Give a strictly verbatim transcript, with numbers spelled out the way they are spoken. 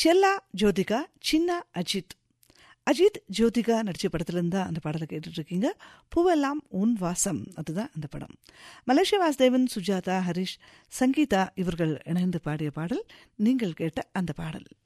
செல்லா ஜோதிகா, சின்ன அஜித். அஜித் ஜோதிகா நடிச்ச படத்திலிருந்து தான் அந்த பாடலை கேட்டுட்டு இருக்கீங்க. பூவெல்லாம் உன் வாசம், அதுதான் அந்த படம். மலேசியா வாசுதேவன், சுஜாதா, ஹரிஷ், சங்கீதா இவர்கள் இணைந்து பாடிய பாடல் நீங்கள் கேட்ட அந்த பாடல்.